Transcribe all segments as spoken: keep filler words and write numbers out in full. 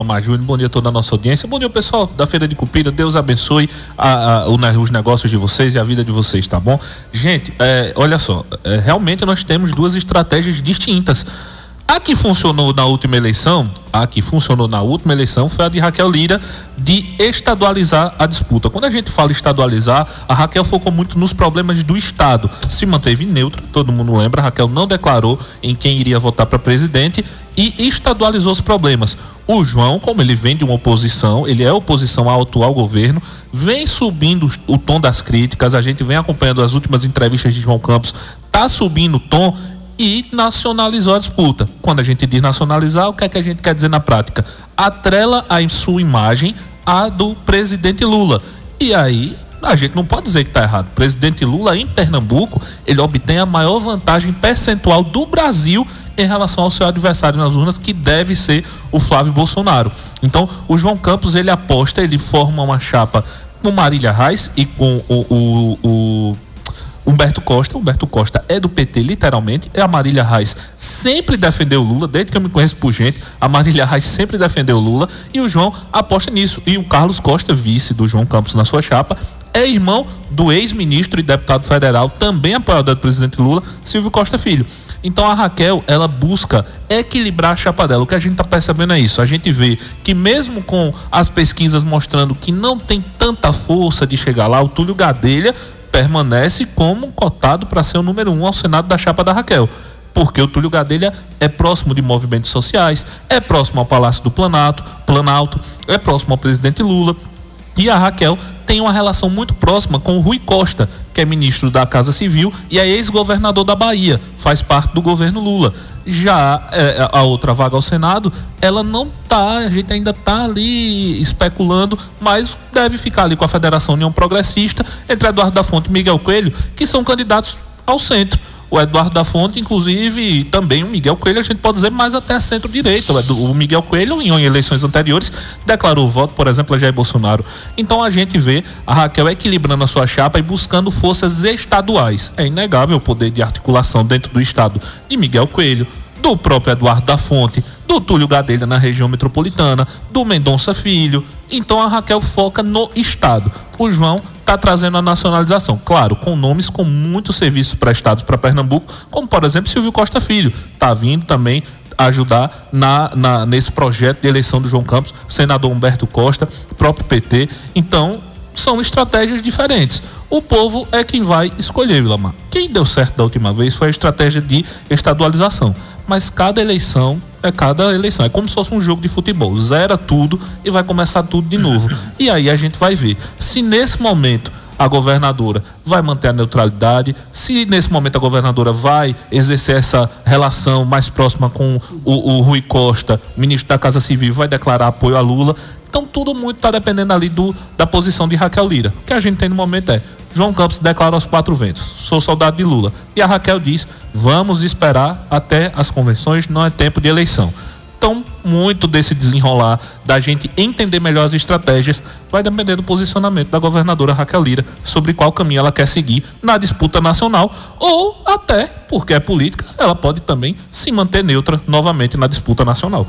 Omar Júnior, bom dia a toda a nossa audiência, bom dia pessoal da Feira de Cupira, Deus abençoe a, a, os negócios de vocês e a vida de vocês, tá bom? Gente, é, olha só, é, realmente nós temos duas estratégias distintas. A que funcionou na última eleição, a que funcionou na última eleição foi a de Raquel Lira, de estadualizar a disputa. Quando a gente fala estadualizar, a Raquel focou muito nos problemas do Estado. Se manteve neutra, todo mundo lembra, a Raquel não declarou em quem iria votar para presidente e estadualizou os problemas. O João, como ele vem de uma oposição, ele é oposição ao atual governo, vem subindo o tom das críticas, a gente vem acompanhando as últimas entrevistas de João Campos, tá subindo o tom e nacionalizou a disputa. Quando a gente diz nacionalizar, o que é que a gente quer dizer na prática? Atrela a sua imagem à do presidente Lula. E aí, a gente não pode dizer que está errado. O presidente Lula, em Pernambuco, ele obtém a maior vantagem percentual do Brasil em relação ao seu adversário nas urnas, que deve ser o Flávio Bolsonaro. Então, o João Campos, ele aposta, ele forma uma chapa com Marília Reis e com o, o, o Humberto Costa. Humberto Costa é do P T, literalmente. É a Marília Reis sempre defendeu o Lula, desde que eu me conheço por gente, a Marília Reis sempre defendeu o Lula, e o João aposta nisso. E o Carlos Costa, vice do João Campos na sua chapa, é irmão do ex-ministro e deputado federal, também apoiador do presidente Lula, Silvio Costa Filho. Então a Raquel, ela busca equilibrar a chapa dela. O que a gente está percebendo é isso. A gente vê que mesmo com as pesquisas mostrando que não tem tanta força de chegar lá, o Túlio Gadelha permanece como cotado para ser o número um ao Senado da chapa da Raquel. Porque o Túlio Gadelha é próximo de movimentos sociais, é próximo ao Palácio do Planalto, Planalto, é próximo ao presidente Lula. E a Raquel tem uma relação muito próxima com o Rui Costa, que é ministro da Casa Civil e é ex-governador da Bahia, faz parte do governo Lula. Já é, a outra vaga ao Senado, ela não tá, a gente ainda tá ali especulando, mas deve ficar ali com a Federação União Progressista, entre Eduardo da Fonte e Miguel Coelho, que são candidatos ao centro. O Eduardo da Fonte, inclusive, e também o Miguel Coelho, a gente pode dizer mais até centro-direita. O Miguel Coelho, em eleições anteriores, declarou voto, por exemplo, a Jair Bolsonaro. Então a gente vê a Raquel equilibrando a sua chapa e buscando forças estaduais. É inegável o poder de articulação dentro do estado de Miguel Coelho, do próprio Eduardo da Fonte, do Túlio Gadelha na região metropolitana, do Mendonça Filho. Então a Raquel foca no estado. O João está trazendo a nacionalização, claro, com nomes com muitos serviços prestados para Pernambuco, como por exemplo Silvio Costa Filho, está vindo também ajudar na, na, nesse projeto de eleição do João Campos, senador Humberto Costa, próprio P T. Então são estratégias diferentes. O povo é quem vai escolher, Vilamar. Quem deu certo da última vez foi a estratégia de estadualização, mas cada eleição é cada eleição, é como se fosse um jogo de futebol, zera tudo e vai começar tudo de novo. E aí a gente vai ver se nesse momento a governadora vai manter a neutralidade, se nesse momento a governadora vai exercer essa relação mais próxima com o, o Rui Costa, ministro da Casa Civil, vai declarar apoio a Lula. Então tudo muito está dependendo ali do, da posição de Raquel Lira. O que a gente tem no momento é: João Campos declara aos quatro ventos, sou soldado de Lula. E a Raquel diz: vamos esperar até as convenções, não é tempo de eleição. Então, muito desse desenrolar, da gente entender melhor as estratégias, vai depender do posicionamento da governadora Raquel Lira sobre qual caminho ela quer seguir na disputa nacional, ou até, porque é política, ela pode também se manter neutra novamente na disputa nacional.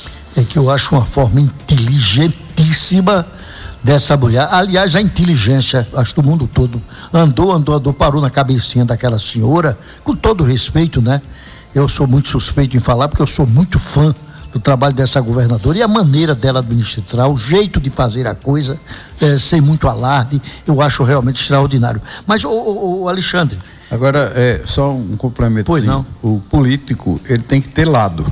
É que eu acho uma forma inteligentíssima dessa mulher. Aliás, a inteligência, acho, do mundo todo, andou, andou, andou, parou na cabecinha daquela senhora, com todo respeito, né? Eu sou muito suspeito em falar, porque eu sou muito fã do trabalho dessa governadora e a maneira dela administrar, o jeito de fazer a coisa, é, sem muito alarde, eu acho realmente extraordinário. Mas, ô, ô, ô Alexandre... Agora, é, só um complemento. Pois não. O político, ele tem que ter lado,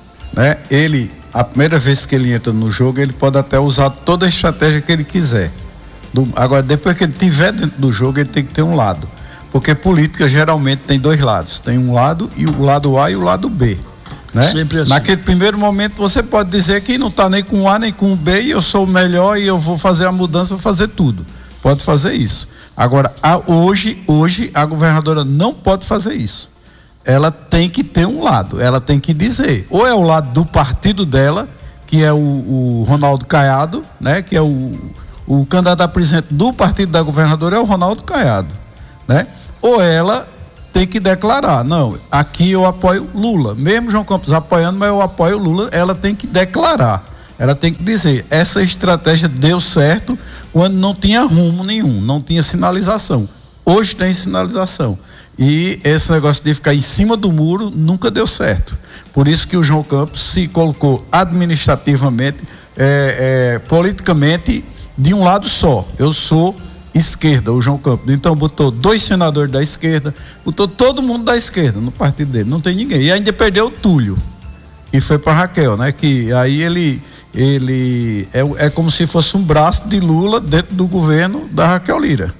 né? Ele... A primeira vez que ele entra no jogo, ele pode até usar toda a estratégia que ele quiser. Do, agora, depois que ele estiver dentro do jogo, ele tem que ter um lado. Porque política geralmente tem dois lados. Tem um lado, e o lado A e o lado B. Né? Sempre assim. Naquele primeiro momento, você pode dizer que não está nem com o A nem com o B, e eu sou o melhor e eu vou fazer a mudança, vou fazer tudo. Pode fazer isso. Agora, a, hoje, hoje, a governadora não pode fazer isso. Ela tem que ter um lado, ela tem que dizer, ou é o lado do partido dela, que é o, o Ronaldo Caiado, né? Que é o, o candidato a presidente do partido da governadora é o Ronaldo Caiado, né? Ou ela tem que declarar, não, aqui eu apoio Lula, mesmo João Campos apoiando, mas eu apoio Lula, ela tem que declarar. ela tem que dizer, essa estratégia deu certo quando não tinha rumo nenhum, não tinha sinalização. Hoje tem sinalização. E esse negócio de ficar em cima do muro nunca deu certo. Por isso que o João Campos se colocou administrativamente, é, é, politicamente, de um lado só. Eu sou esquerda, o João Campos. Então botou dois senadores da esquerda, botou todo mundo da esquerda no partido dele. Não tem ninguém. E ainda perdeu o Túlio, que foi para Raquel, né? Que aí ele, ele é, é como se fosse um braço de Lula dentro do governo da Raquel Lira.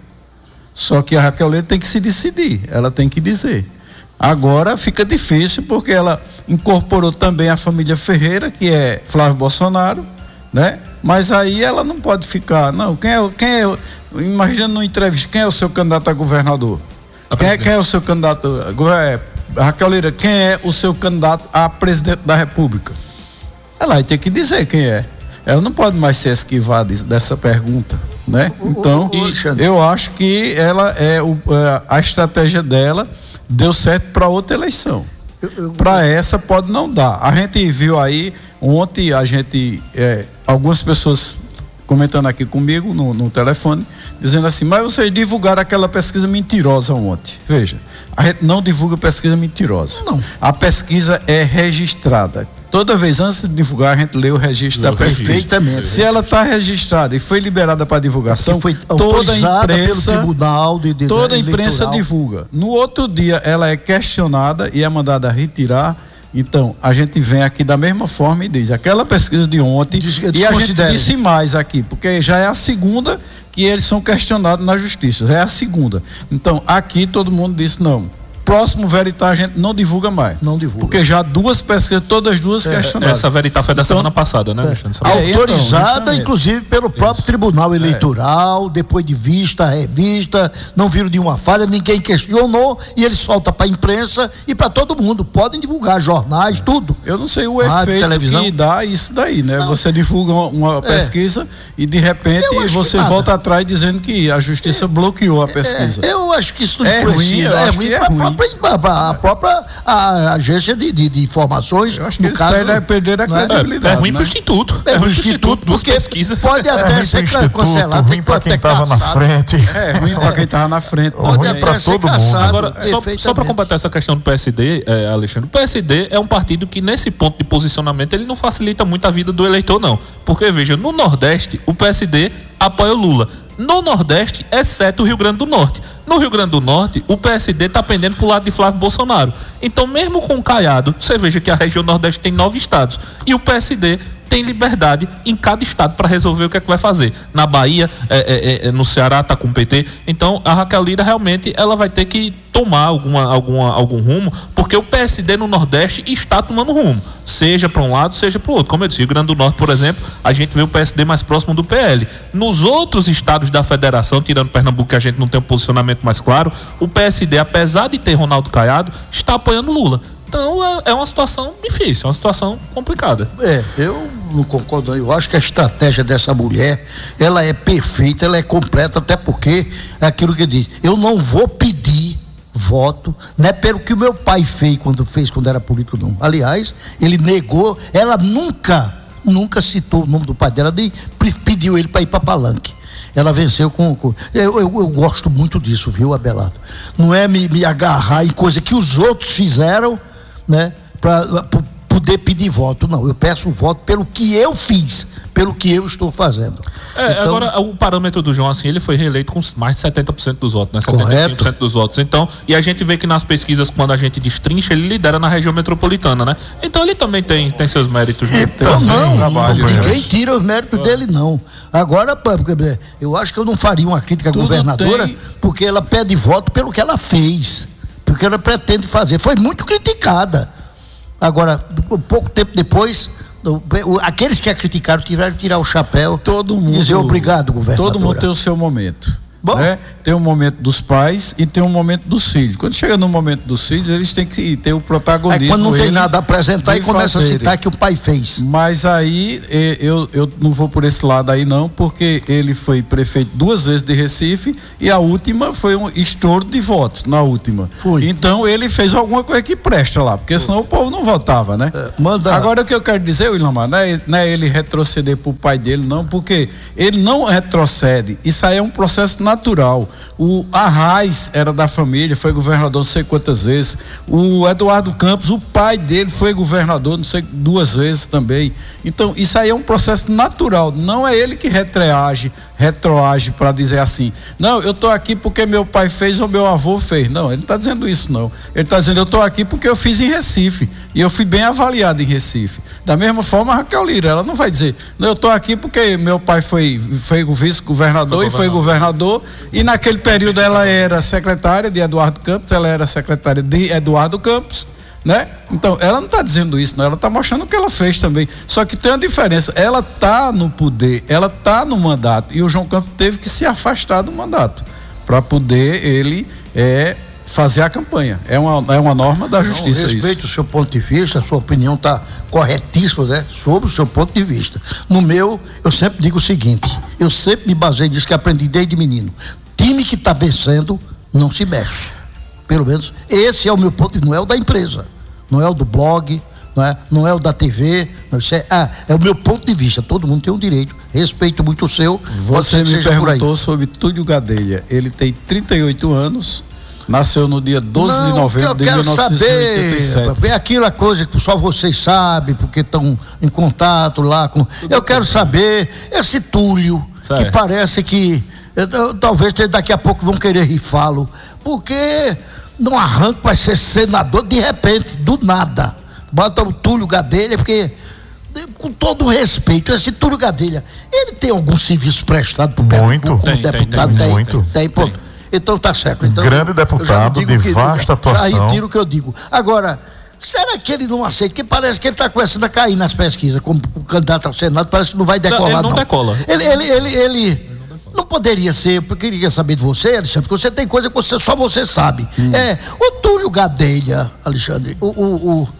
Só que a Raquel Lira tem que se decidir, ela tem que dizer. Agora fica difícil porque ela incorporou também a família Ferreira, que é Flávio Bolsonaro, né? Mas aí ela não pode ficar, não, quem é, quem é, imagina numa entrevista, quem é o seu candidato a governador? Quem é, quem é o seu candidato, é, Raquel Lira, quem é o seu candidato a presidente da República? Ela vai ter que dizer quem é. Ela não pode mais ser esquivada dessa pergunta, né? Então, eu acho que ela é o, a estratégia dela deu certo para outra eleição. Para essa pode não dar. A gente viu aí ontem, a gente é, algumas pessoas comentando aqui comigo no, no telefone, dizendo assim, mas vocês divulgaram aquela pesquisa mentirosa ontem. Veja, a gente não divulga pesquisa mentirosa. Não. A pesquisa é registrada. Toda vez antes de divulgar, a gente lê o registro lê da o pesquisa. Registro. Se ela está registrada e foi liberada para divulgação, foi toda a imprensa, pelo tribunal de, de, toda a imprensa eleitoral. Divulga. No outro dia, ela é questionada e é mandada retirar. Então, a gente vem aqui da mesma forma e diz, aquela pesquisa de ontem, Des, e a gente disse mais aqui, porque já é a segunda que eles são questionados na justiça, já é a segunda. Então, aqui todo mundo disse, não, próximo Veritar a gente não divulga mais. Não divulga. Porque já duas pesquisas, todas duas é, questionadas. Essa Veritar foi da então, semana passada, né? É, autorizada, então, inclusive, pelo próprio Isso. Tribunal Eleitoral, é. depois de vista, revista, não viram nenhuma falha, ninguém questionou, e eles soltam para a imprensa e para todo mundo. Podem divulgar, jornais, tudo. Eu não sei o Rádio, efeito televisão. Que dá isso daí, né? Não. Você divulga uma, uma é. pesquisa e, de repente, você volta atrás dizendo que a justiça é. bloqueou a pesquisa. É, eu acho que isso é ruim, eu é acho ruim, que é ruim. A própria a agência de, de, de informações, eu acho que no eles caso, perderam a credibilidade. É, é ruim né? para o Instituto. É, é ruim para o Instituto, porque pesquisas. Pode até é ser cancelado. Ruim para quem estava na frente. É ruim para quem estava na frente. Pode ruim até ser caçado. Agora, só, só para combater essa questão do P S D, é, Alexandre, o P S D é um partido que, nesse ponto de posicionamento, ele não facilita muito a vida do eleitor, não. Porque, veja, no Nordeste, o P S D apoia o Lula. No Nordeste, exceto o Rio Grande do Norte. No Rio Grande do Norte, o P S D está pendendo para o lado de Flávio Bolsonaro. Então, mesmo com o Caiado, você veja que a região Nordeste tem nove estados. E o P S D tem liberdade em cada estado para resolver o que é que vai fazer. Na Bahia, é, é, é, no Ceará está com o P T. Então, a Raquel Lira realmente ela vai ter que tomar alguma, alguma, algum rumo, porque o P S D no Nordeste está tomando rumo, seja para um lado, seja para o outro. Como eu disse, Rio Grande do Norte, por exemplo, a gente vê o P S D mais próximo do P L. Nos outros estados da federação, tirando Pernambuco, que a gente não tem um posicionamento mais claro, o P S D, apesar de ter Ronaldo Caiado, está apoiando Lula. Então é, é uma situação difícil, é uma situação complicada. É, eu não concordo, eu acho que a estratégia dessa mulher, ela é perfeita, ela é completa, até porque é aquilo que eu disse, eu não vou pedir voto, não é pelo que o meu pai fez quando fez quando era político, não. Aliás, ele negou, ela nunca, nunca citou o nome do pai dela, nem pediu ele para ir para Palanque. Ela venceu com. com eu, eu, eu gosto muito disso, viu, Abelardo? Não é me, me agarrar em coisa que os outros fizeram, né? Para poder pedir voto. Não, eu peço voto pelo que eu fiz, pelo que eu estou fazendo. É, então, agora o parâmetro do João, assim, ele foi reeleito com mais de setenta por cento dos votos, né? setenta e cinco por cento dos votos. Então, e a gente vê que nas pesquisas, quando a gente destrincha, ele lidera na região metropolitana, né? Então ele também tem, tem seus méritos. Né? Então, não, trabalho, ninguém tira os méritos é. dele, não. Agora, eu acho que eu não faria uma crítica à Tudo governadora, tem... porque ela pede voto pelo que ela fez, porque ela pretende fazer. Foi muito criticada. Agora, pouco tempo depois, aqueles que a criticaram tiveram que tirar o chapéu, todo mundo, dizer obrigado, governadora. Todo mundo tem o seu momento. Bom. Né? Tem um momento dos pais e tem um momento dos filhos. Quando chega no momento dos filhos, eles têm que ter o protagonismo. É quando não tem nada a apresentar e começa fazerem. a citar que o pai fez. Mas aí eu, eu não vou por esse lado aí não, porque ele foi prefeito duas vezes de Recife e a última foi um estouro de votos, na última. Foi. Então ele fez alguma coisa que presta lá, porque senão o povo não votava, né? É, manda... Agora o que eu quero dizer, Willamar, não é, não é ele retroceder pro pai dele não, porque ele não retrocede. Isso aí é um processo natural. O Arraes era da família, foi governador não sei quantas vezes. O Eduardo Campos, o pai dele foi governador não sei duas vezes também. Então isso aí é um processo natural, não é ele que retroage, retroage para dizer assim, não, eu estou aqui porque meu pai fez ou meu avô fez. Não, ele não está dizendo isso não. Ele está dizendo, eu estou aqui porque eu fiz em Recife e eu fui bem avaliado em Recife. Da mesma forma a Raquel Lira, ela não vai dizer, não, eu estou aqui porque meu pai foi, foi vice-governador e foi governador e naquele período ela era secretária de Eduardo Campos, ela era secretária de Eduardo Campos, né? Então, ela não está dizendo isso, não, ela está mostrando o que ela fez também. Só que tem uma diferença, ela está no poder, ela está no mandato, e o João Campos teve que se afastar do mandato para poder ele é, fazer a campanha. É uma, é uma norma da justiça. Não, respeito isso. o seu ponto de vista, a sua opinião está corretíssima, né? Sobre o seu ponto de vista. No meu, eu sempre digo o seguinte, eu sempre me baseio nisso que aprendi desde menino. Time que está vencendo não se mexe. Pelo menos esse é o meu ponto de vista, não é o da empresa, não é o do blog, não é, não é o da T V, não, é, ah, é o meu ponto de vista. Todo mundo tem um direito, respeito muito o seu. Você me perguntou sobre Túlio Gadelha, ele tem trinta e oito anos, nasceu no dia doze não, de novembro de mil novecentos e oitenta e sete. Saber, é aquela coisa que só vocês sabem, porque estão em contato lá com. Tudo eu quero bem. saber esse Túlio, certo. que parece que talvez daqui a pouco vão querer rifá-lo, porque não arranca para ser senador de repente, do nada. Bota o Túlio Gadelha, porque, com todo o respeito, esse Túlio Gadelha, ele tem algum serviço prestado para o Pernambuco como tem, deputado? Tem, tem, muito. Tem, tem, tem. Então tá certo. Então, grande deputado de que, vasta atuação. Aí tiro o que eu digo. Agora, será que ele não aceita? Porque parece que ele está começando a cair nas pesquisas, como candidato ao Senado, parece que não vai decolar. Não, ele não, não. decola. Ele, ele, ele, ele não poderia ser, porque eu queria saber de você, Alexandre, porque você tem coisa que você, só você sabe. Hum. É, o Túlio Gadelha, Alexandre, o, o, o,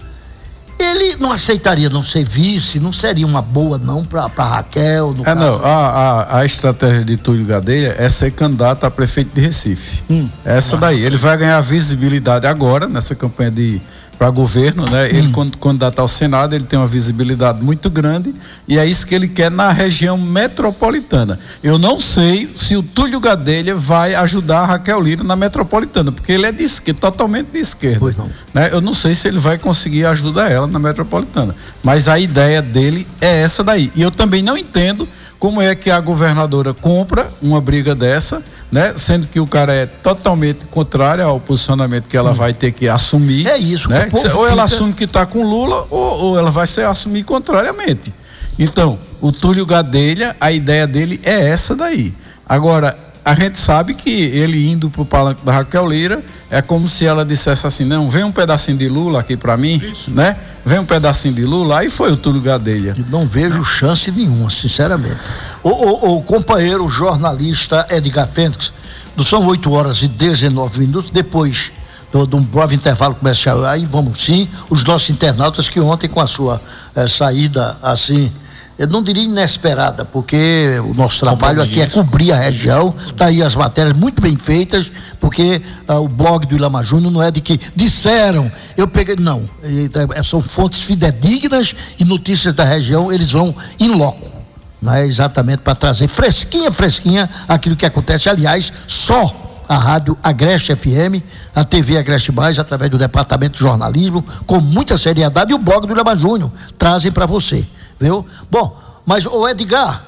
ele não aceitaria não ser vice, não seria uma boa não para Raquel? No é, caso. Não, a, a, a estratégia de Túlio Gadelha é ser candidato a prefeito de Recife. Hum. Essa daí, ele vai ganhar visibilidade agora, nessa campanha de para governo, né? Ele, hum. quando candidato ao Senado, ele tem uma visibilidade muito grande e é isso que ele quer na região metropolitana. Eu não sei se o Túlio Gadelha vai ajudar a Raquel Lira na metropolitana, porque ele é de esquerda, totalmente de esquerda. Pois não. Né? Eu não sei se ele vai conseguir ajudar ela na metropolitana, mas a ideia dele é essa daí. E eu também não entendo como é que a governadora compra uma briga dessa, né? Sendo que o cara é totalmente contrário ao posicionamento que ela hum. vai ter que assumir. É isso. Né? Ou ela fica... assume que está com Lula, ou, ou ela vai se assumir contrariamente. Então, o Túlio Gadelha, a ideia dele é essa daí. Agora, a gente sabe que ele indo para o palanque da Raquel Lira, é como se ela dissesse assim, não, vem um pedacinho de Lula aqui para mim, isso. né? Vem um pedacinho de Lula, aí foi o Túlio Gadelha. E não vejo chance nenhuma, sinceramente. O, o, o companheiro jornalista Edgar Fênix, são oito horas e dezenove minutos, depois de um breve intervalo comercial, aí vamos sim, os nossos internautas que ontem com a sua eh, saída assim, eu não diria inesperada, porque o nosso trabalho aqui é cobrir a região, tá aí as matérias muito bem feitas, porque ah, o blog do Willamar Júnior não é de que disseram, eu peguei, não, é, são fontes fidedignas e notícias da região, eles vão in loco, não é exatamente para trazer fresquinha, fresquinha aquilo que acontece, aliás, só a rádio Agreste F M, a T V Agreste Mais, através do departamento de jornalismo, com muita seriedade, e o blog do Willamar Júnior trazem para você. Viu? Bom, mas o Edgar,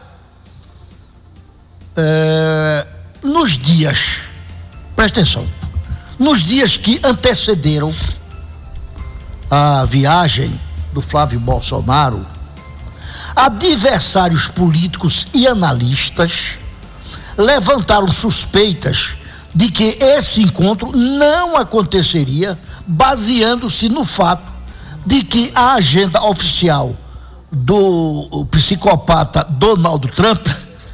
é, nos dias, presta atenção, nos dias que antecederam a viagem do Flávio Bolsonaro, adversários políticos e analistas levantaram suspeitas de que esse encontro não aconteceria, baseando-se no fato de que a agenda oficial do psicopata Donald Trump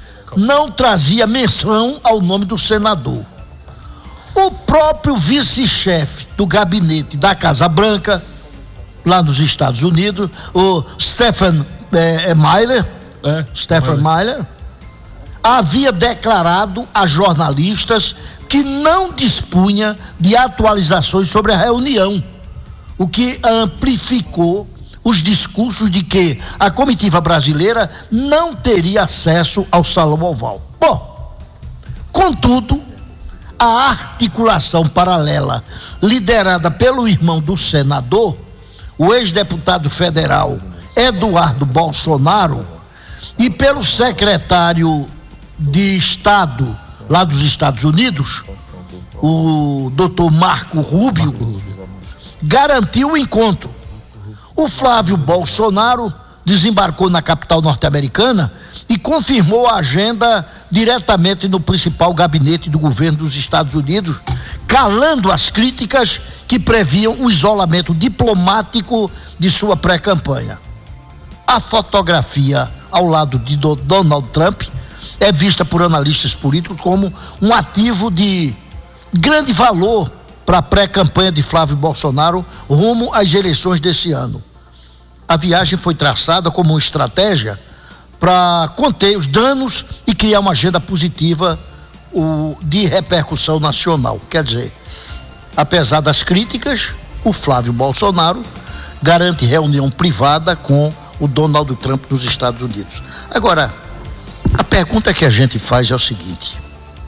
não trazia menção ao nome do senador. O próprio vice-chefe do gabinete da Casa Branca, lá nos Estados Unidos, o Stephen é, é Miller, é, Stephen Miller, havia declarado a jornalistas que não dispunha de atualizações sobre a reunião, o que amplificou os discursos de que a comitiva brasileira não teria acesso ao Salão Oval. Bom, contudo, a articulação paralela liderada pelo irmão do senador, o ex-deputado federal Eduardo Bolsonaro, e pelo secretário de Estado lá dos Estados Unidos, o doutor Marco Rubio, garantiu o encontro. O Flávio Bolsonaro desembarcou na capital norte-americana e confirmou a agenda diretamente no principal gabinete do governo dos Estados Unidos, calando as críticas que previam o isolamento diplomático de sua pré-campanha. A fotografia ao lado de Donald Trump é vista por analistas políticos como um ativo de grande valor para a pré-campanha de Flávio Bolsonaro rumo às eleições desse ano. A viagem foi traçada como uma estratégia para conter os danos e criar uma agenda positiva o, de repercussão nacional. Quer dizer, apesar das críticas, o Flávio Bolsonaro garante reunião privada com o Donald Trump dos Estados Unidos. Agora, a pergunta que a gente faz é o seguinte: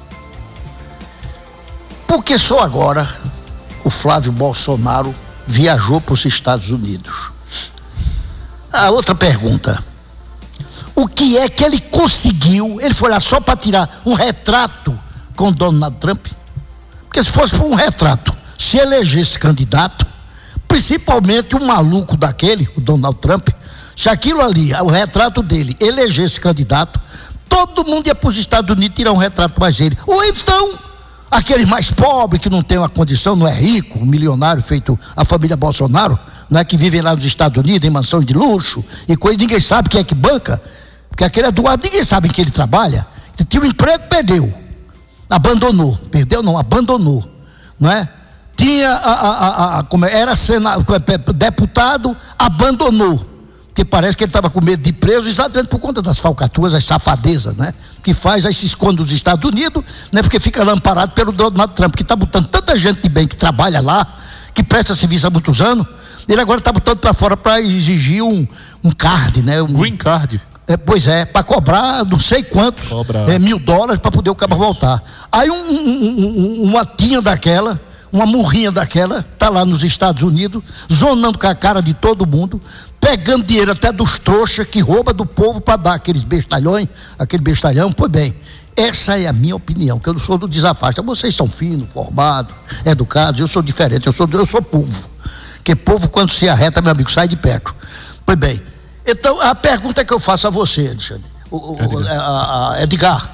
por que só agora o Flávio Bolsonaro viajou para os Estados Unidos? A outra pergunta: o que é que ele conseguiu? Ele foi lá só para tirar um retrato com Donald Trump? Porque se fosse por um retrato, se elegesse candidato, principalmente um maluco daquele, o Donald Trump, se aquilo ali, o retrato dele, elegesse candidato, todo mundo ia para os Estados Unidos tirar um retrato mais dele. Ou então, aquele mais pobre, que não tem uma condição, não é rico, um milionário feito a família Bolsonaro, não é, que vivem lá nos Estados Unidos em mansões de luxo e coisa, ninguém sabe quem é que banca, porque aquele Eduardo, ninguém sabe em que ele trabalha. Ele tinha um emprego, perdeu, abandonou, perdeu não, abandonou, não é? Tinha, a, a, a, a, como era senado, deputado, abandonou, porque parece que ele estava com medo de preso, exatamente por conta das falcatruas, as safadezas, né? Que faz, aí se esconde dos Estados Unidos, né? Porque fica lá amparado pelo Donald Trump, que está botando tanta gente de bem que trabalha lá, que presta serviço há muitos anos, ele agora está botando para fora para exigir um, um card, né? Um, green card. É, pois é, para cobrar não sei quantos é, mil dólares para poder o cabo voltar. Aí um, um, um, uma tinha daquela, uma murrinha daquela, tá lá nos Estados Unidos, zonando com a cara de todo mundo, pegando dinheiro até dos trouxas que rouba do povo para dar aqueles bestalhões, aquele bestalhão. Pois bem, essa é a minha opinião, que eu não sou do desafasta. Vocês são finos, formados, educados, eu sou diferente, eu sou, eu sou povo. Porque povo, quando se arreta, meu amigo, sai de perto. Pois bem, então a pergunta que eu faço a você, Alexandre, o, o, Edgar. A, a Edgar,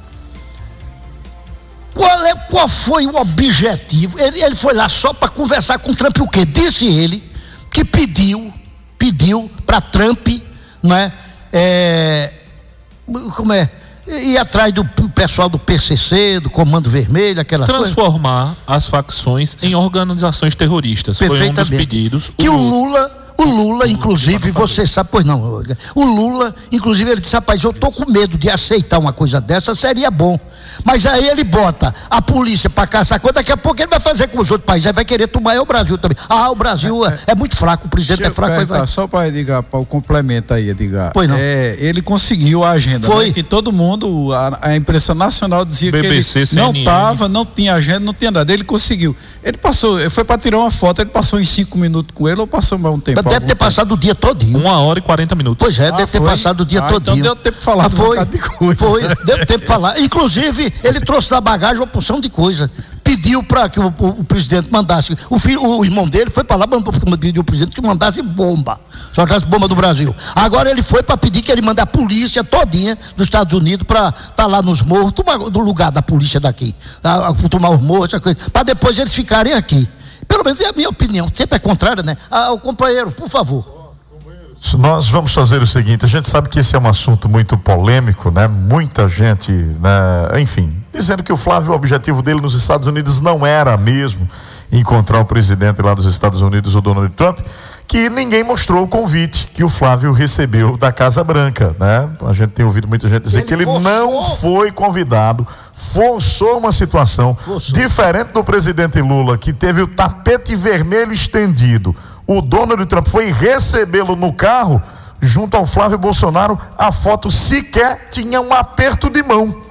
qual, é, qual foi o objetivo? Ele, ele foi lá só para conversar com o Trump, o quê? Disse ele que pediu, pediu para Trump, não é, é, como é, ir atrás do pessoal do P C C, do Comando Vermelho, aquela coisa. Transformar as facções em organizações terroristas. Foi um dos pedidos. Que o Lula, o Lula, inclusive, você sabe, pois não, o Lula, inclusive, ele disse: rapaz, eu tô com medo de aceitar uma coisa dessa, seria bom. Mas aí ele bota a polícia para caçar coisa, daqui a pouco ele vai fazer com os outros países, aí vai querer tomar é o Brasil também. Ah, o Brasil é, é muito fraco, o presidente é fraco. Aí vai. Só para Edgar, para o complemento aí, Edgar. Pois não. É, ele conseguiu a agenda, foi. Né? Que todo mundo, a, a imprensa nacional dizia B B C, que ele não estava, não tinha agenda, não tinha nada. Ele conseguiu. Ele passou, ele foi para tirar uma foto, ele passou em cinco minutos com ele ou passou mais um tempo? Deve ter passado o dia todinho. Uma hora e quarenta minutos. Pois é, ah, deve ter foi? passado o dia ah, todinho. Então deu tempo de falar ah, foi, um de coisa. Foi, deu tempo de falar. Inclusive, ele trouxe na bagagem uma porção de coisa. Pediu para que o, o, o presidente mandasse, o, filho, o irmão dele foi para lá, mandou pediu o presidente que mandasse bomba, só que as bombas do Brasil. Agora ele foi para pedir que ele mande a polícia todinha dos Estados Unidos para estar tá lá nos morros, tomar, do lugar da polícia daqui, tá, tomar os morros, para depois eles ficarem aqui. Pelo menos é a minha opinião, sempre é contrária, né? Ah, o companheiro, por favor. Companheiros, Nós vamos fazer o seguinte, a gente sabe que esse é um assunto muito polêmico, né? Muita gente, né? Enfim, dizendo que o Flávio, o objetivo dele nos Estados Unidos não era mesmo encontrar o presidente lá dos Estados Unidos, o Donald Trump, que ninguém mostrou o convite que o Flávio recebeu da Casa Branca, né? A gente tem ouvido muita gente dizer ele que ele forçou. não foi convidado, forçou uma situação forçou. diferente do presidente Lula, que teve o tapete vermelho estendido. O Donald Trump foi recebê-lo no carro, junto ao Flávio Bolsonaro, a foto sequer tinha um aperto de mão.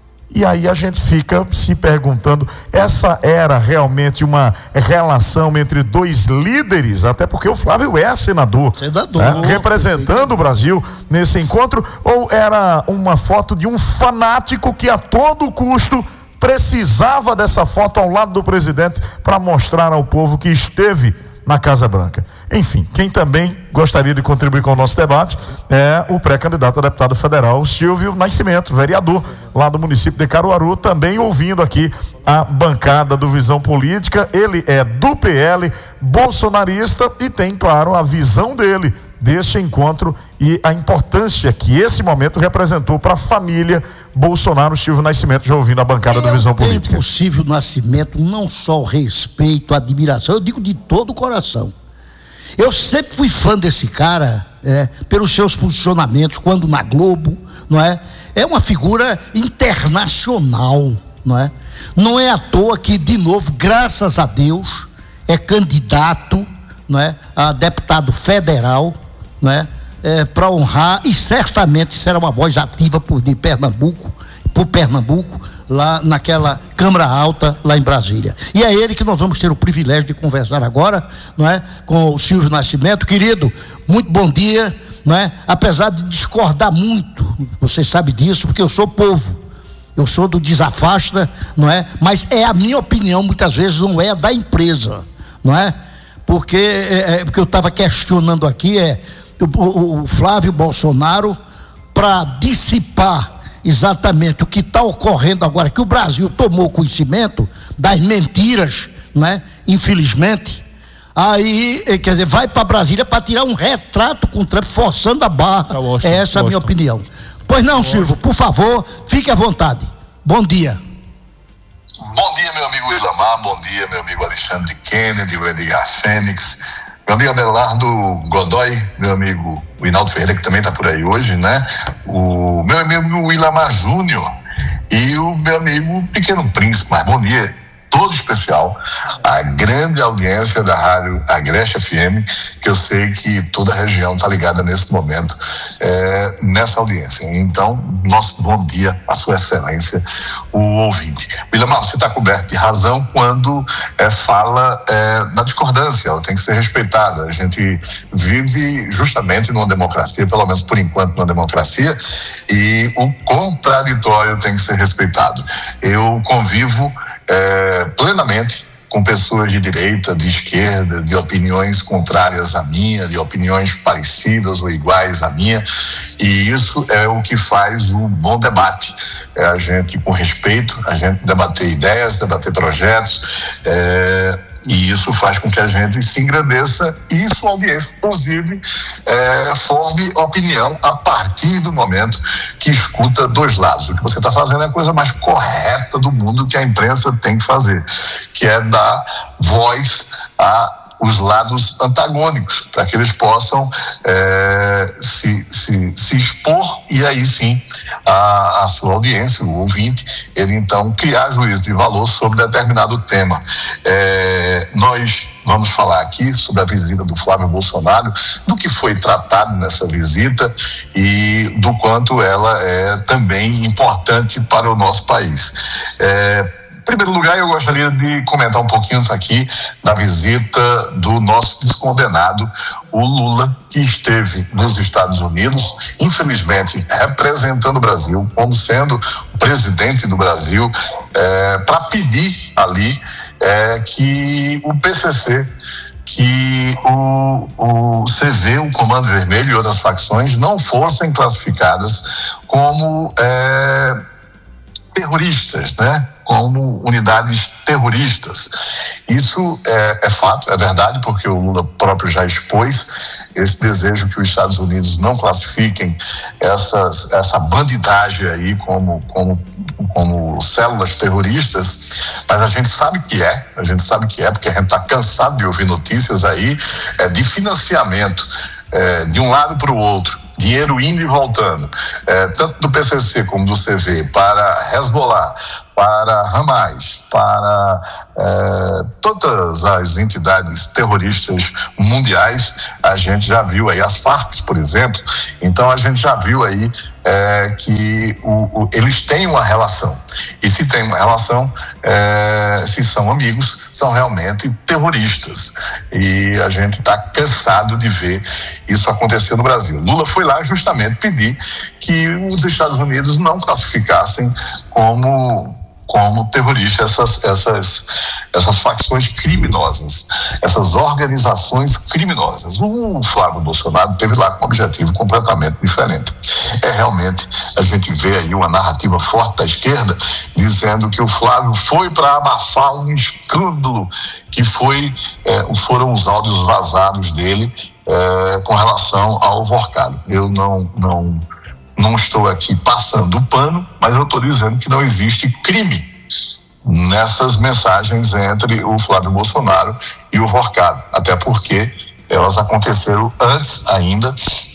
E aí a gente fica se perguntando, essa era realmente uma relação entre dois líderes, até porque o Flávio é senador, senador né, representando o Brasil nesse encontro, ou era uma foto de um fanático que a todo custo precisava dessa foto ao lado do presidente para mostrar ao povo que esteve na Casa Branca? Enfim, quem também gostaria de contribuir com o nosso debate é o pré-candidato a deputado federal Silvio Nascimento, vereador lá do município de Caruaru, também ouvindo aqui a bancada do Visão Política. Ele é do P L, bolsonarista, e tem, claro, a visão dele deste encontro e a importância que esse momento representou para a família Bolsonaro. Silvio Nascimento, já ouvindo a bancada eu do Visão Política. É possível, Nascimento, não só o respeito, a admiração, eu digo de todo o coração. Eu sempre fui fã desse cara, é, pelos seus posicionamentos, quando na Globo, não é? É uma figura internacional, não é? Não é à toa que, de novo, graças a Deus, é candidato, não é, a deputado federal, não é, é, para honrar, e certamente será uma voz ativa por de Pernambuco, por Pernambuco, lá naquela Câmara Alta, lá em Brasília. E é ele que nós vamos ter o privilégio de conversar agora, não é, com o Silvio Nascimento. Querido, muito bom dia, não é? Apesar de discordar muito, você sabe disso, porque eu sou povo, eu sou do desafasta, não é? Mas é a minha opinião, muitas vezes não é a da empresa, não é? Porque, é, porque eu estava questionando aqui, é o, o, o Flávio Bolsonaro, para dissipar exatamente o que está ocorrendo agora, que o Brasil tomou conhecimento das mentiras, não é? Infelizmente, aí, quer dizer, vai para Brasília para tirar um retrato com o Trump, forçando a barra. É essa a minha opinião. Pois não, Silvio, por favor, fique à vontade. Bom dia. Bom dia, meu amigo Ilamar, bom dia, meu amigo Alexandre Kennedy, o Edgar Fênix, meu amigo Abelardo Godoy, meu amigo o Hinaldo Ferreira, que também está por aí hoje, né? O meu amigo Ilamar Júnior e o meu amigo Pequeno Príncipe. Mas bom dia todo especial a grande audiência da rádio Agreste F M, que eu sei que toda a região está ligada nesse momento, é, nessa audiência. Então, nosso bom dia à sua excelência, o ouvinte. Willamar, você está coberto de razão quando é, fala é, na discordância, ela tem que ser respeitada. A gente vive justamente numa democracia, pelo menos por enquanto numa democracia, e o contraditório tem que ser respeitado. Eu convivo É, plenamente com pessoas de direita, de esquerda, de opiniões contrárias à minha, de opiniões parecidas ou iguais à minha, e isso é o que faz um bom debate. É a gente, com respeito, a gente debater ideias, debater projetos, é, e isso faz com que a gente se engrandeça e sua audiência, inclusive, é, forme opinião a partir do momento que escuta dois lados. O que você está fazendo é a coisa mais correta do mundo que a imprensa tem que fazer, que é dar voz a os lados antagônicos, para que eles possam é, se, se, se expor, e aí sim a, a sua audiência, o ouvinte, ele então criar juízo de valor sobre determinado tema. É, nós vamos falar aqui sobre a visita do Flávio Bolsonaro, do que foi tratado nessa visita e do quanto ela é também importante para o nosso país. É, Em primeiro lugar, eu gostaria de comentar um pouquinho aqui da visita do nosso descondenado, o Lula, que esteve nos Estados Unidos, infelizmente representando o Brasil, como sendo o presidente do Brasil, é, para pedir ali é, que o P C C, que o, o C V, o Comando Vermelho e outras facções não fossem classificadas como É, terroristas, né? Como unidades terroristas. Isso é, é fato, é verdade, porque o Lula próprio já expôs esse desejo que os Estados Unidos não classifiquem essas, essa bandidagem aí como, como, como células terroristas, mas a gente sabe que é, a gente sabe que é, porque a gente está cansado de ouvir notícias aí é, de financiamento é, de um lado para o outro, dinheiro indo e voltando, é, tanto do P C C como do C V, para Hezbollah, para Hamas, para é, todas as entidades terroristas mundiais. A gente já viu aí as Farc, por exemplo. Então a gente já viu aí é, que o, o, eles têm uma relação. E se tem uma relação, é, se são amigos, são realmente terroristas. E a gente está cansado de ver isso acontecer no Brasil. Lula foi lá justamente pedir que os Estados Unidos não classificassem como como terroristas essas, essas, essas facções criminosas, essas organizações criminosas. O Flávio Bolsonaro teve lá com um objetivo completamente diferente. É realmente, a gente vê aí uma narrativa forte da esquerda dizendo que o Flávio foi para abafar um escândalo que foi, é, foram os áudios vazados dele é, com relação ao Vorcado. Eu não... não Não estou aqui passando o pano, mas eu estou dizendo que não existe crime nessas mensagens entre o Flávio Bolsonaro e o Vorcado, até porque elas aconteceram antes ainda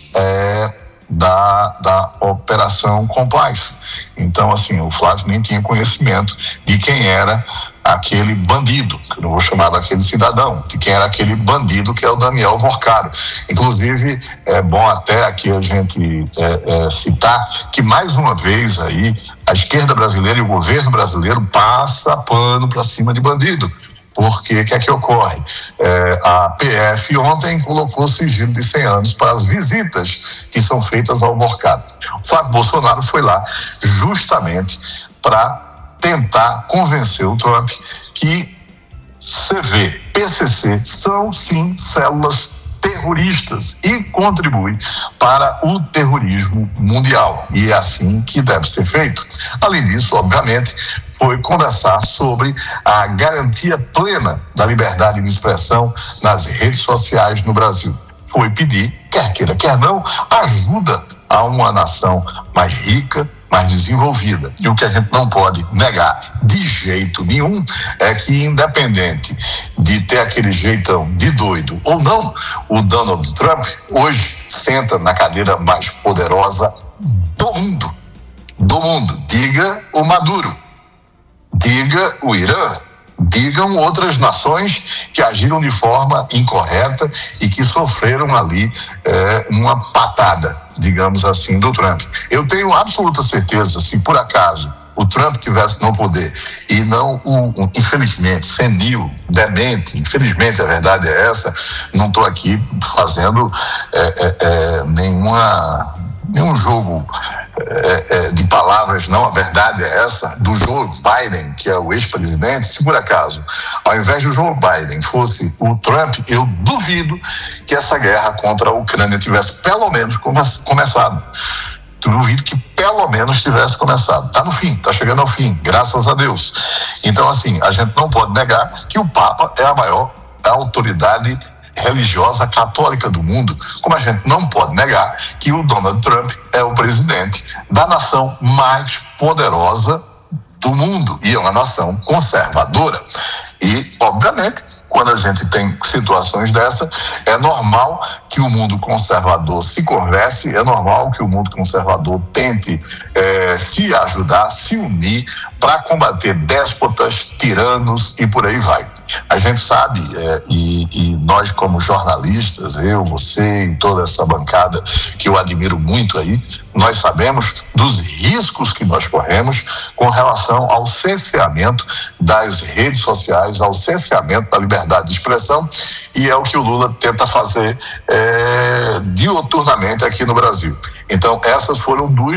é, da, da Operação Compliance. Então, assim, o Flávio nem tinha conhecimento de quem era aquele bandido, que eu não vou chamar daquele cidadão, de quem era aquele bandido que é o Daniel Vorcado. Inclusive, é bom até aqui a gente é, é, citar que, mais uma vez, aí, a esquerda brasileira e o governo brasileiro passa pano para cima de bandido. Porque o que é que ocorre? É, a P F ontem colocou sigilo de cem anos para as visitas que são feitas ao Vorcado. O Flávio Bolsonaro foi lá justamente para tentar convencer o Trump que C V, P C C são sim células terroristas e contribuem para o terrorismo mundial. E é assim que deve ser feito. Além disso, obviamente, foi conversar sobre a garantia plena da liberdade de expressão nas redes sociais no Brasil. Foi pedir, quer queira, quer não, ajuda a uma nação mais rica, mais desenvolvida. E o que a gente não pode negar de jeito nenhum é que, independente de ter aquele jeitão de doido ou não, o Donald Trump hoje senta na cadeira mais poderosa do mundo. Do mundo. Diga o Maduro, diga o Irã, digam outras nações que agiram de forma incorreta e que sofreram ali é, uma patada, digamos assim, do Trump. Eu tenho absoluta certeza, se por acaso o Trump tivesse no poder e não o, o infelizmente, senil, demente, infelizmente a verdade é essa, não estou aqui fazendo é, é, é, nenhuma, nenhum jogo É, é, de palavras, não, a verdade é essa, do Joe Biden, que é o ex-presidente. Se por acaso, ao invés do Joe Biden fosse o Trump, eu duvido que essa guerra contra a Ucrânia tivesse pelo menos come- começado. Duvido que pelo menos tivesse começado. Está no fim, está chegando ao fim, graças a Deus. Então, assim, a gente não pode negar que o Papa é a maior autoridade religiosa católica do mundo, como a gente não pode negar que o Donald Trump é o presidente da nação mais poderosa do mundo e é uma nação conservadora. E, obviamente, quando a gente tem situações dessa, é normal que o mundo conservador se converse, é normal que o mundo conservador tente é, se ajudar, se unir para combater déspotas, tiranos e por aí vai. A gente sabe, é, e, e nós como jornalistas, eu, você e toda essa bancada que eu admiro muito aí, nós sabemos dos riscos que nós corremos com relação ao cerceamento das redes sociais, ao cerceamento da liberdade de expressão, e é o que o Lula tenta fazer é, diuturnamente aqui no Brasil. Então, essas foram duas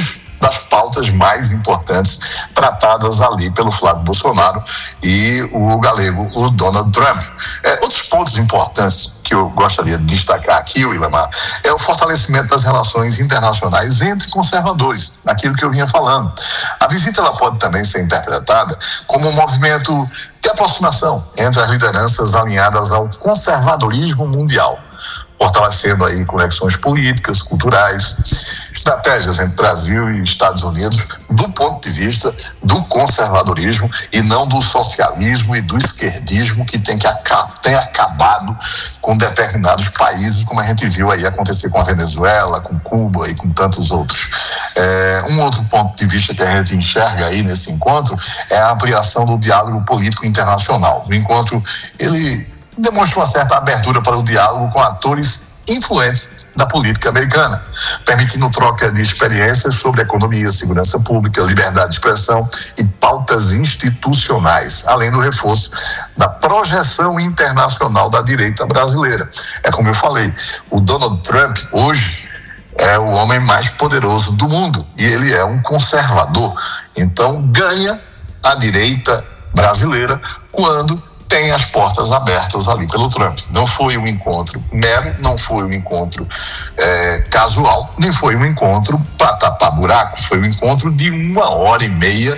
das pautas mais importantes tratadas ali pelo Flávio Bolsonaro e o galego, o Donald Trump. É, outros pontos importantes que eu gostaria de destacar aqui, Willamar, é o fortalecimento das relações internacionais entre conservadores, aquilo que eu vinha falando. A visita ela pode também ser interpretada como um movimento de aproximação entre as lideranças alinhadas ao conservadorismo mundial, fortalecendo aí conexões políticas, culturais, estratégias entre Brasil e Estados Unidos do ponto de vista do conservadorismo e não do socialismo e do esquerdismo que tem, que aca- tem acabado com determinados países, como a gente viu aí acontecer com a Venezuela, com Cuba e com tantos outros. É, um outro ponto de vista que a gente enxerga aí nesse encontro é a ampliação do diálogo político internacional. O encontro, ele demonstra uma certa abertura para o diálogo com atores influentes da política americana, permitindo troca de experiências sobre economia, segurança pública, liberdade de expressão e pautas institucionais, além do reforço da projeção internacional da direita brasileira. É como eu falei, o Donald Trump hoje é o homem mais poderoso do mundo e ele é um conservador, então ganha a direita brasileira quando tem as portas abertas ali pelo Trump. Não foi um encontro mero, não foi um encontro é, casual, nem foi um encontro para tapar buraco, foi um encontro de uma hora e meia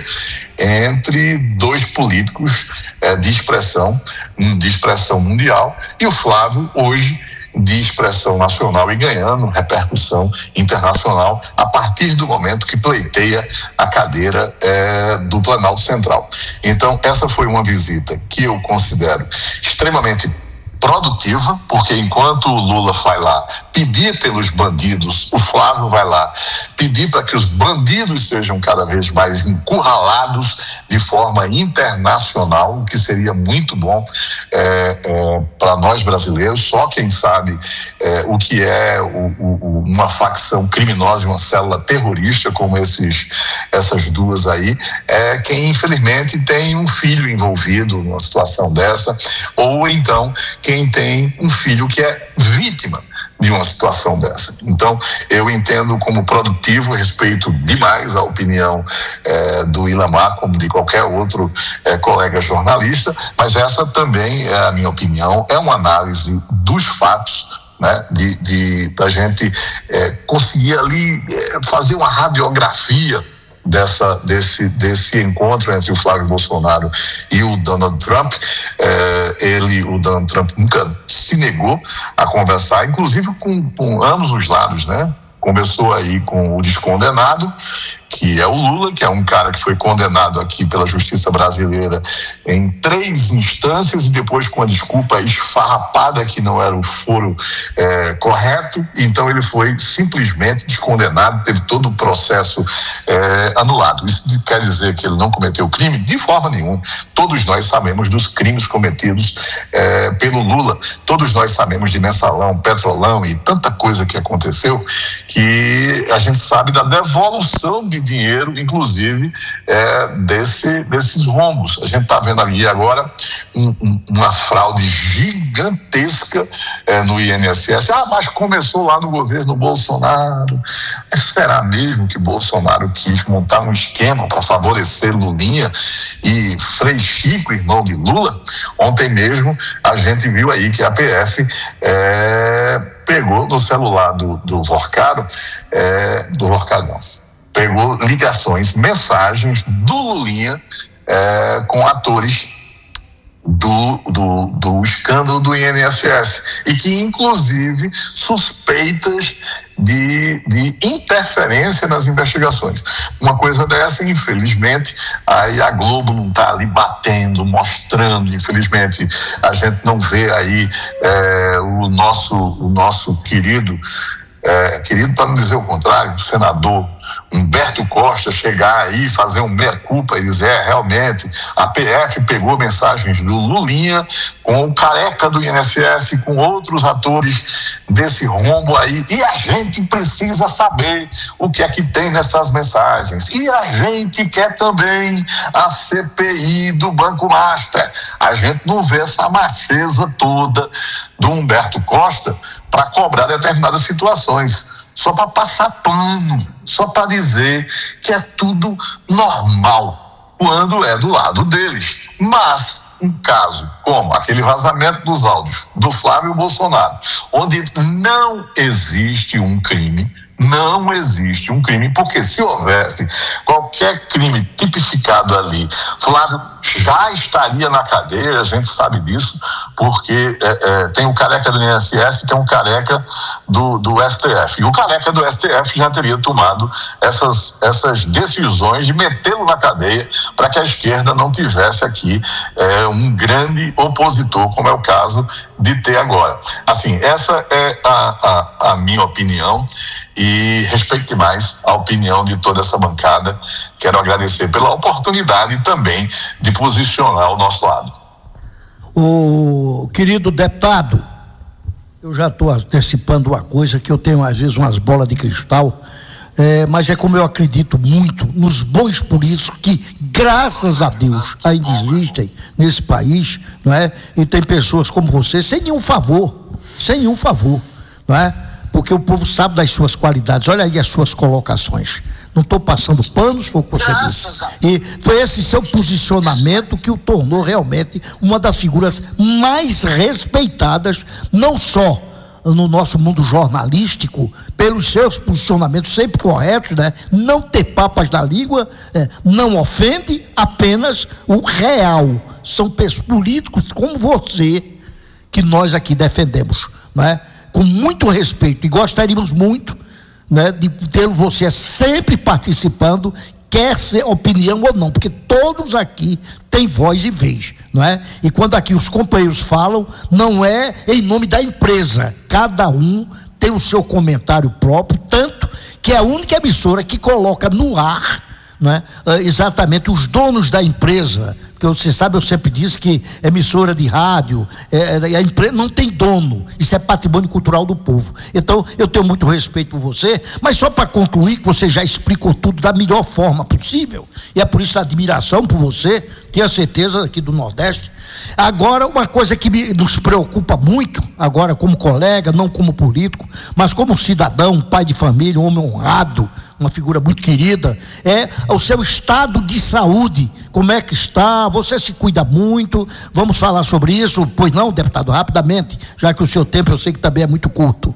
entre dois políticos é, de expressão, de expressão mundial, e o Flávio hoje de expressão nacional e ganhando repercussão internacional a partir do momento que pleiteia a cadeira é, do Planalto Central. Então, essa foi uma visita que eu considero extremamente produtiva, porque enquanto o Lula vai lá pedir pelos bandidos, o Flávio vai lá pedir para que os bandidos sejam cada vez mais encurralados de forma internacional, o que seria muito bom é, é, para nós brasileiros. Só quem sabe é, o que é o, o, uma facção criminosa, uma célula terrorista como esses, essas duas aí, é quem infelizmente tem um filho envolvido numa situação dessa, ou então quem tem um filho que é vítima de uma situação dessa. Então, eu entendo como produtivo, respeito demais a opinião é, do Ilamar, como de qualquer outro é, colega jornalista, mas essa também é a minha opinião, é uma análise dos fatos, né, de, de a gente é, conseguir ali é, fazer uma radiografia Dessa, desse, desse encontro entre o Flávio Bolsonaro e o Donald Trump. É, ele, o Donald Trump nunca se negou a conversar, inclusive com, com ambos os lados, né? Começou aí com o descondenado, que é o Lula, que é um cara que foi condenado aqui pela justiça brasileira em três instâncias e depois com a desculpa esfarrapada que não era o foro é, correto, então ele foi simplesmente descondenado, teve todo o processo é, anulado. Isso quer dizer que ele não cometeu crime? De forma nenhuma. Todos nós sabemos dos crimes cometidos é, pelo Lula, todos nós sabemos de mensalão, petrolão e tanta coisa que aconteceu, que a gente sabe da devolução de dinheiro, inclusive, é, desse, desses rombos. A gente está vendo ali agora um, um, uma fraude gigantesca é, no I N S S. Ah, mas começou lá no governo Bolsonaro. Mas será mesmo que Bolsonaro quis montar um esquema para favorecer Lulinha e Frei Chico, irmão de Lula? Ontem mesmo a gente viu aí que a P F é, pegou no celular do, do Vorcaro, é, do Vorcaro não, pegou ligações, mensagens do Lulinha é, com atores do, do, do escândalo do I N S S e que inclusive suspeitas de, de interferência nas investigações. Uma coisa dessa, infelizmente, aí a Globo não está ali batendo, mostrando, infelizmente a gente não vê aí é, o, nosso, o nosso querido É, querido, para não dizer o contrário, o senador Humberto Costa chegar aí e fazer um meia-culpa e dizer, é, realmente, a P F pegou mensagens do Lulinha com o careca do I N S S, com outros atores desse rombo aí, e a gente precisa saber o que é que tem nessas mensagens. E a gente quer também a C P I do Banco Master. A gente não vê essa macheza toda do Humberto Costa para cobrar determinadas situações. só para passar pano, só para dizer que é tudo normal, quando é do lado deles. Mas um caso como aquele vazamento dos áudios do Flávio Bolsonaro, onde não existe um crime, não existe um crime, porque se houvesse qualquer crime tipificado ali, Flávio já estaria na cadeia, a gente sabe disso, porque é, é, tem o careca do I N S S e tem um careca do, do S T F. E o careca do S T F já teria tomado essas, essas decisões de metê-lo na cadeia para que a esquerda não tivesse aqui é, um grande opositor, como é o caso de ter agora. Assim, essa é a, a, a minha opinião e respeite mais a opinião de toda essa bancada. Quero agradecer pela oportunidade também de posicionar o nosso lado. O querido deputado, eu já estou antecipando uma coisa que eu tenho às vezes umas bolas de cristal, é, mas é como eu acredito muito nos bons políticos que, graças a Deus, ainda existem nesse país, não é? E tem pessoas como você, sem nenhum favor, sem nenhum favor, não é? Porque o povo sabe das suas qualidades. Olha aí as suas colocações. Não estou passando panos, foi o que você disse. E foi esse seu posicionamento que o tornou realmente uma das figuras mais respeitadas, não só no nosso mundo jornalístico, pelos seus posicionamentos sempre corretos, né? Não ter papas na língua, é, não ofende, apenas o real. São políticos como você que nós aqui defendemos, não é? Com muito respeito, e gostaríamos muito, né, de ter você sempre participando, quer ser opinião ou não, porque todos aqui têm voz e vez, não é? E quando aqui os companheiros falam, não é em nome da empresa, cada um tem o seu comentário próprio, tanto que é a única emissora que coloca no ar, não é? Exatamente os donos da empresa, porque você sabe, eu sempre disse que emissora de rádio, é, a empresa não tem dono, isso é patrimônio cultural do povo. Então eu tenho muito respeito por você, mas só para concluir, que você já explicou tudo da melhor forma possível, e é por isso a admiração por você, tenho certeza, aqui do Nordeste. Agora, uma coisa que me, nos preocupa muito, agora como colega, não como político, mas como cidadão, pai de família, um homem honrado, uma figura muito querida, é o seu estado de saúde. Como é que está? Você se cuida muito? Vamos falar sobre isso? Pois não, deputado, rapidamente, já que o seu tempo eu sei que também é muito curto.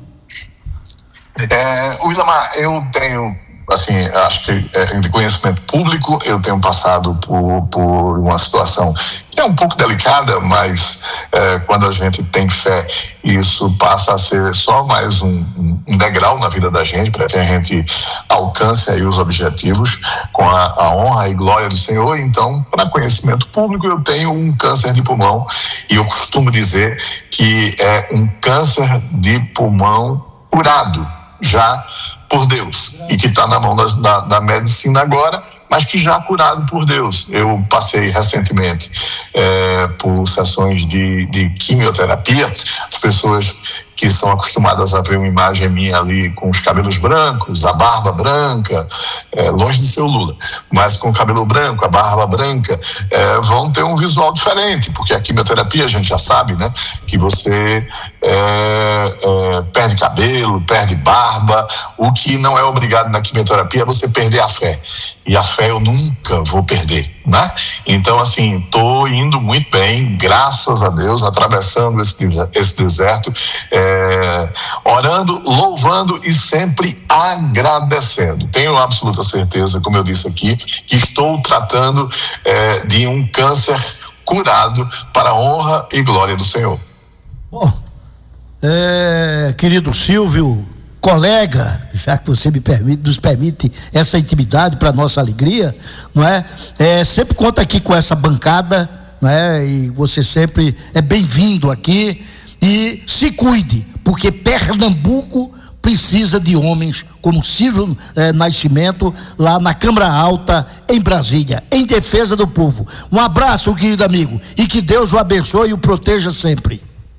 É, Willamar, eu tenho, assim, acho que é, de conhecimento público, eu tenho passado por, por uma situação que é um pouco delicada, mas é, quando a gente tem fé, isso passa a ser só mais um, um degrau na vida da gente, para que a gente alcance aí os objetivos com a, a honra e glória do Senhor. Então, para conhecimento público, eu tenho um câncer de pulmão, e eu costumo dizer que é um câncer de pulmão curado já por Deus, e que está na mão da, da, da medicina agora, mas que já curado por Deus. Eu passei recentemente é, por sessões de, de quimioterapia. As pessoas que são acostumadas a ver uma imagem minha ali com os cabelos brancos, a barba branca, é, longe de ser o Lula, mas com o cabelo branco, a barba branca, é, vão ter um visual diferente, porque a quimioterapia, a gente já sabe, né, que você é, é, perde cabelo, perde barba. O que não é obrigado na quimioterapia é você perder a fé, e a fé eu nunca vou perder, né? Então, assim, tô indo muito bem, graças a Deus, atravessando esse, esse deserto, é, orando, louvando e sempre agradecendo. Tenho absoluta certeza, como eu disse aqui, que estou tratando é, de um câncer curado para a honra e glória do Senhor. Bom, é, querido Silvio, colega, já que você me permite, nos permite essa intimidade para nossa alegria, não é? É, sempre conta aqui com essa bancada, não é? E você sempre é bem-vindo aqui, e se cuide, porque Pernambuco precisa de homens como Silvio eh, Nascimento, lá na Câmara Alta, em Brasília, em defesa do povo. Um abraço, querido amigo, e que Deus o abençoe e o proteja sempre.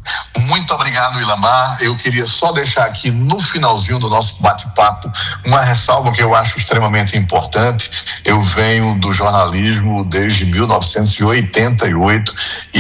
Muito obrigado, Ilamar. Eu queria só deixar aqui no finalzinho do nosso bate-papo uma ressalva que eu acho extremamente importante. Eu venho do jornalismo desde mil novecentos e oitenta e oito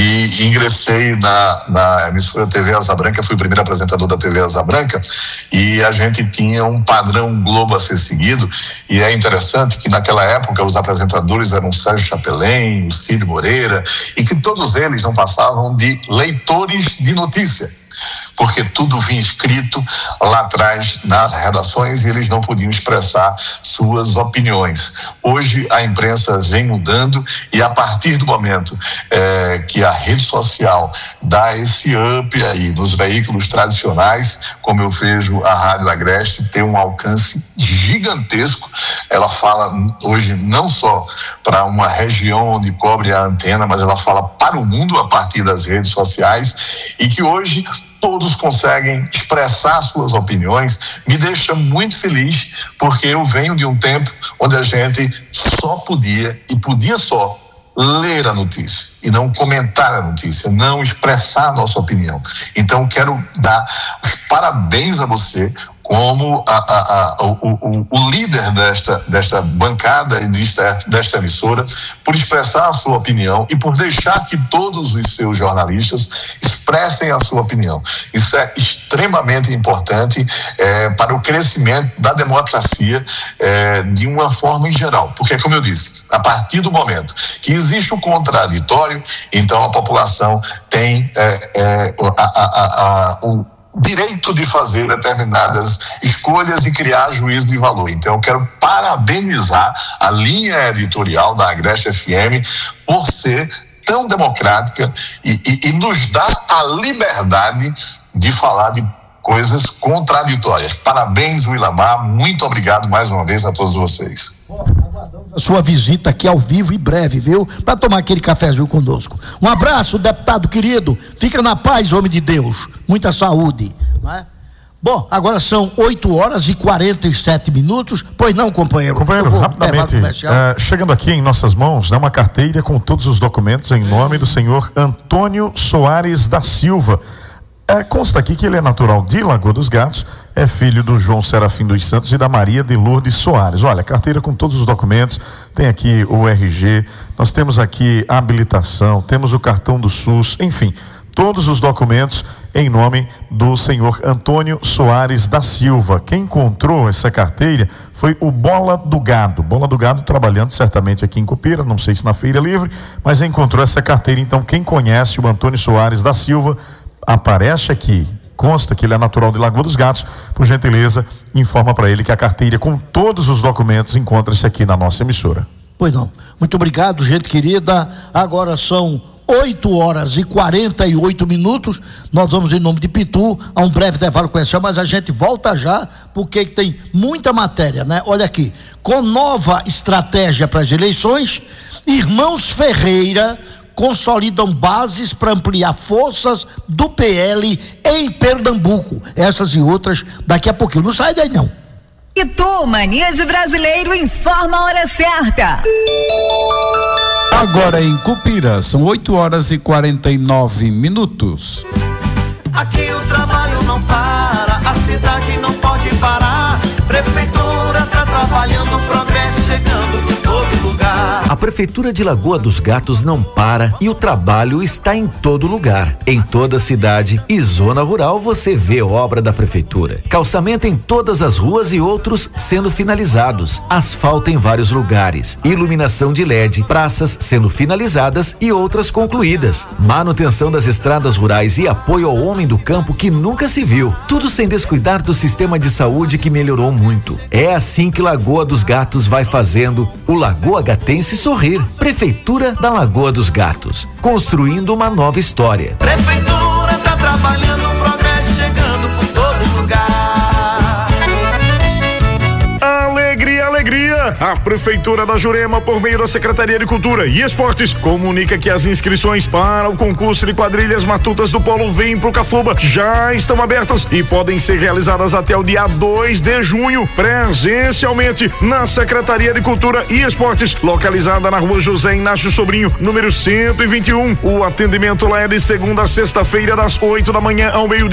e ingressei na, na emissora T V Asa Branca, fui o primeiro apresentador da T V Asa Branca, e a gente tinha um padrão Globo a ser seguido, e é interessante que naquela época os apresentadores eram o Sérgio Chapelin, o Cid Moreira, e que todos eles não passavam de leitores de notícia, porque tudo vinha escrito lá atrás nas redações e eles não podiam expressar suas opiniões. Hoje a imprensa vem mudando e a partir do momento é, que a rede social dá esse up aí nos veículos tradicionais, como eu vejo a Rádio Agreste ter um alcance gigantesco, ela fala hoje não só para uma região onde cobre a antena, mas ela fala para o mundo a partir das redes sociais, e que hoje todos conseguem expressar suas opiniões. Me deixa muito feliz, porque eu venho de um tempo onde a gente só podia, e podia só, ler a notícia e não comentar a notícia, não expressar a nossa opinião. Então quero dar os parabéns a você como a, a, a, o, o, o líder desta, desta bancada e desta, desta emissora, por expressar a sua opinião e por deixar que todos os seus jornalistas expressem a sua opinião. Isso é extremamente importante é, para o crescimento da democracia é, de uma forma em geral, porque, como eu disse, a partir do momento que existe o contraditório, então a população tem é, é, a, a, a, a, o direito de fazer determinadas escolhas e criar juízo de valor. Então eu quero parabenizar a linha editorial da Agreste F M por ser tão democrática e, e, e nos dar a liberdade de falar de coisas contraditórias. Parabéns, Ilamar, muito obrigado mais uma vez a todos vocês. A sua visita aqui ao vivo e breve, viu? Para tomar aquele cafezinho conosco. Um abraço, deputado querido. Fica na paz, homem de Deus. Muita saúde, não é? Bom, agora são oito horas e quarenta e sete minutos. Pois não, companheiro? Companheiro, rapidamente, uh, chegando aqui em nossas mãos, né, uma carteira com todos os documentos em nome do senhor Antônio Soares da Silva. É, consta aqui que ele é natural de Lagoa dos Gatos, é filho do João Serafim dos Santos e da Maria de Lourdes Soares. Olha, carteira com todos os documentos, tem aqui o R G, nós temos aqui a habilitação, temos o cartão do SUS, enfim, todos os documentos em nome do senhor Antônio Soares da Silva. Quem encontrou essa carteira foi o Bola do Gado. Bola do Gado trabalhando certamente aqui em Cupira, não sei se na Feira Livre, mas encontrou essa carteira. Então, quem conhece o Antônio Soares da Silva, aparece aqui, consta que ele é natural de Lagoa dos Gatos, por gentileza, informa para ele que a carteira com todos os documentos encontra-se aqui na nossa emissora. Pois não, muito obrigado, gente querida. Agora são oito horas e quarenta e oito minutos, nós vamos em nome de Pitu a um breve intervalo comercial, mas a gente volta já, porque tem muita matéria, né? Olha aqui, com nova estratégia para as eleições, Irmãos Ferreira consolidam bases para ampliar forças do P L em Pernambuco. Essas e outras daqui a pouquinho. Não sai daí não. E tu, Mania de Brasileiro, informa a hora certa. Agora em Cupira, são oito horas e quarenta e nove minutos. Aqui o trabalho não para, a cidade não pode parar. Prefeitura tá trabalhando, progresso chegando por todo lugar. A Prefeitura de Lagoa dos Gatos não para e o trabalho está em todo lugar. Em toda a cidade e zona rural você vê obra da Prefeitura. Calçamento em todas as ruas e outros sendo finalizados. Asfalto em vários lugares. Iluminação de L E D, praças sendo finalizadas e outras concluídas. Manutenção das estradas rurais e apoio ao homem do campo que nunca se viu. Tudo sem descuidar do sistema de saúde que melhorou muito. É assim que Lagoa dos Gatos vai fazendo o Lagoa Gatense sorrir. Prefeitura da Lagoa dos Gatos, construindo uma nova história. Prefeitura tá trabalhando, progresso chegando por todo lugar. Alegria, alegria! A Prefeitura da Jurema, por meio da Secretaria de Cultura e Esportes, comunica que as inscrições para o concurso de quadrilhas matutas do Polo Vem pro Cafuba já estão abertas e podem ser realizadas até o dia dois de junho, presencialmente na Secretaria de Cultura e Esportes, localizada na Rua José Inácio Sobrinho, número cento e vinte e um. O atendimento lá é de segunda a sexta-feira, das oito da manhã ao meio-dia.